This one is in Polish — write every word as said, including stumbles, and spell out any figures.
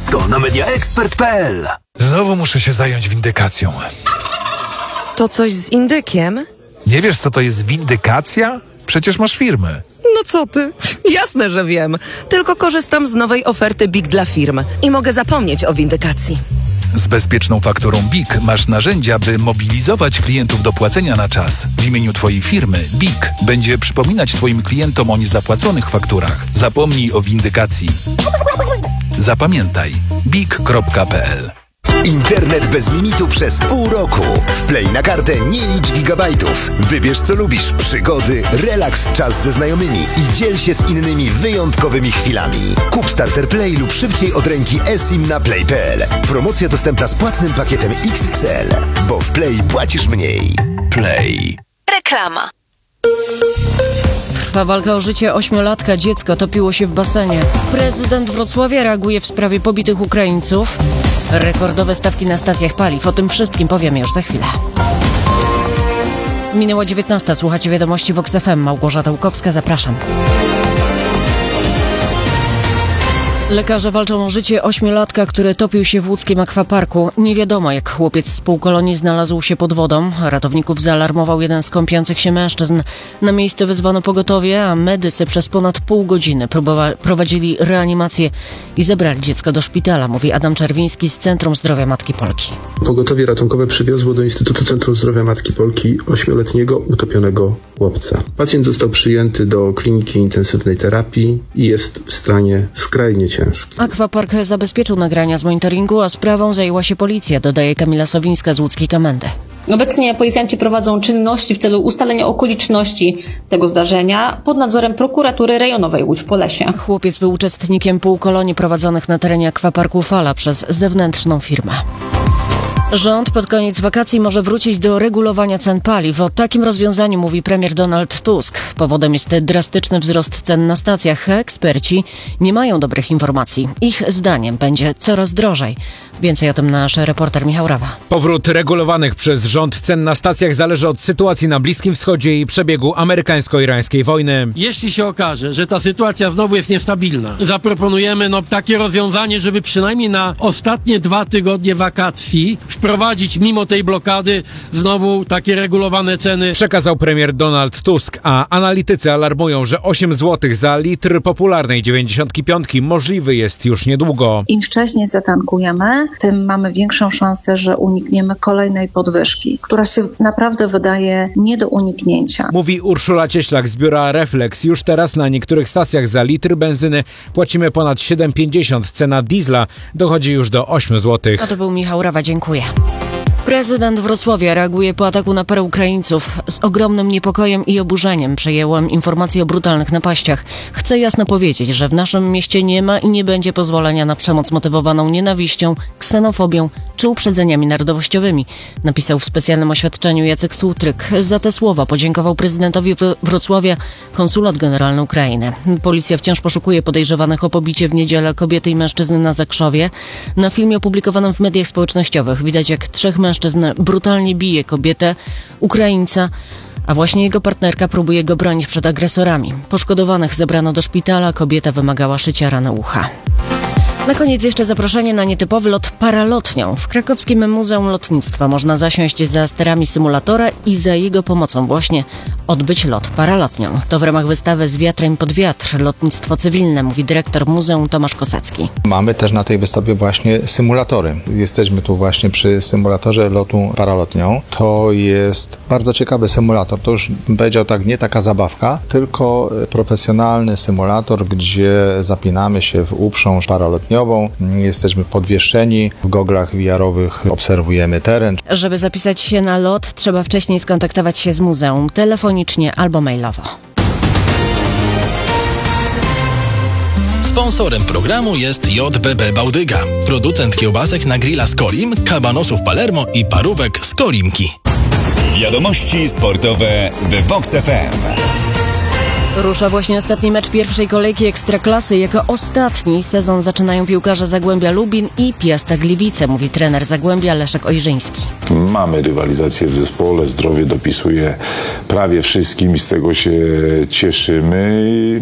Wszystko na media ekspert kropka p l. Znowu muszę się zająć windykacją. To coś z indykiem? Nie wiesz, co to jest windykacja? Przecież masz firmę. No co ty? Jasne, że wiem. Tylko korzystam z nowej oferty BIG dla firm i mogę zapomnieć o windykacji. Z bezpieczną fakturą BIG masz narzędzia, by mobilizować klientów do płacenia na czas. W imieniu Twojej firmy BIG będzie przypominać Twoim klientom o niezapłaconych fakturach. Zapomnij o windykacji. Zapamiętaj big kropka p l. Internet bez limitu przez pół roku. Wplej na kartę, nie licz gigabajtów. Wybierz co lubisz, przygody, relaks, czas ze znajomymi i dziel się z innymi wyjątkowymi chwilami. Kup Starter Play lub szybciej od ręki eSIM na play kropka p l. Promocja dostępna z płatnym pakietem X X L, bo w Play płacisz mniej. Play. Reklama. Trwa walka o życie ośmiolatka. Dziecko topiło się w basenie. Prezydent Wrocławia reaguje w sprawie pobitych Ukraińców. Rekordowe stawki na stacjach paliw. O tym wszystkim powiemy już za chwilę. Minęła dziewiętnasta. Słuchacie wiadomości Vox F M. Małgorzata Łukowska. Zapraszam. Lekarze walczą o życie ośmiolatka, który topił się w łódzkim akwaparku. Nie wiadomo, jak chłopiec z półkolonii znalazł się pod wodą. Ratowników zaalarmował jeden z kąpiących się mężczyzn. Na miejsce wezwano pogotowie, a medycy przez ponad pół godziny próbowa- prowadzili reanimację i zabrali dziecko do szpitala, mówi Adam Czerwiński z Centrum Zdrowia Matki Polki. Pogotowie ratunkowe przywiozło do Instytutu Centrum Zdrowia Matki Polki ośmioletniego utopionego chłopca. Pacjent został przyjęty do kliniki intensywnej terapii i jest w stanie skrajnie ciężkim. Akwapark zabezpieczył nagrania z monitoringu, a sprawą zajęła się policja, dodaje Kamila Sowińska z łódzkiej komendy. Obecnie policjanci prowadzą czynności w celu ustalenia okoliczności tego zdarzenia pod nadzorem prokuratury rejonowej Łódź-Polesie. Chłopiec był uczestnikiem półkolonii prowadzonych na terenie akwaparku Fala przez zewnętrzną firmę. Rząd pod koniec wakacji może wrócić do regulowania cen paliw. O takim rozwiązaniu mówi premier Donald Tusk. Powodem jest drastyczny wzrost cen na stacjach. Eksperci nie mają dobrych informacji. Ich zdaniem będzie coraz drożej. Więcej o tym nasz reporter Michał Rawa. Powrót regulowanych przez rząd cen na stacjach zależy od sytuacji na Bliskim Wschodzie i przebiegu amerykańsko-irańskiej wojny. Jeśli się okaże, że ta sytuacja znowu jest niestabilna, zaproponujemy no, takie rozwiązanie, żeby przynajmniej na ostatnie dwa tygodnie wakacji wprowadzić mimo tej blokady znowu takie regulowane ceny. Przekazał premier Donald Tusk, a analitycy alarmują, że osiem złotych za litr popularnej dziewięćdziesiątki piątki możliwy jest już niedługo. Im wcześniej zatankujemy, tym mamy większą szansę, że unikniemy kolejnej podwyżki, która się naprawdę wydaje nie do uniknięcia. Mówi Urszula Cieślak z biura Reflex. Już teraz na niektórych stacjach za litr benzyny płacimy ponad siedem pięćdziesiąt. Cena diesla dochodzi już do osiem złotych. A to był Michał Rawa. Dziękuję. Prezydent Wrocławia reaguje po ataku na parę Ukraińców. Z ogromnym niepokojem i oburzeniem przyjęłam informacje o brutalnych napaściach. Chcę jasno powiedzieć, że w naszym mieście nie ma i nie będzie pozwolenia na przemoc motywowaną nienawiścią, ksenofobią czy uprzedzeniami narodowościowymi, napisał w specjalnym oświadczeniu Jacek Sułtryk. Za te słowa podziękował prezydentowi Wrocławia konsulat generalny Ukrainy. Policja wciąż poszukuje podejrzewanych o pobicie w niedzielę kobiety i mężczyzny na Zakrzowie. Na filmie opublikowanym w mediach społecznościowych widać, jak trzech mężczyzn brutalnie bije kobietę, Ukraińca, a właśnie jego partnerka próbuje go bronić przed agresorami. Poszkodowanych zabrano do szpitala, kobieta wymagała szycia rany ucha. Na koniec jeszcze zaproszenie na nietypowy lot paralotnią. W krakowskim Muzeum Lotnictwa można zasiąść za sterami symulatora i za jego pomocą właśnie odbyć lot paralotnią. To w ramach wystawy Z wiatrem pod wiatr lotnictwo cywilne, mówi dyrektor muzeum Tomasz Kosacki. Mamy też na tej wystawie właśnie symulatory. Jesteśmy tu właśnie przy symulatorze lotu paralotnią. To jest bardzo ciekawy symulator. To już bym powiedział tak, nie taka zabawka, tylko profesjonalny symulator, gdzie zapinamy się w uprząż paralotniową. Jesteśmy podwieszeni, w goglach V R-owych obserwujemy teren. Żeby zapisać się na lot, trzeba wcześniej skontaktować się z muzeum telefonicznie albo mailowo. Sponsorem programu jest J B B Bałdyga, producent kiełbasek na grilla z Kolim, kabanosów Palermo i parówek z Kolimki. Wiadomości sportowe w Vox F M. Rusza właśnie ostatni mecz pierwszej kolejki Ekstraklasy. Jako ostatni sezon zaczynają piłkarze Zagłębia Lubin i Piasta Gliwice, mówi trener Zagłębia Leszek Ojrzyński. Mamy rywalizację w zespole, zdrowie dopisuje prawie wszystkim i z tego się cieszymy.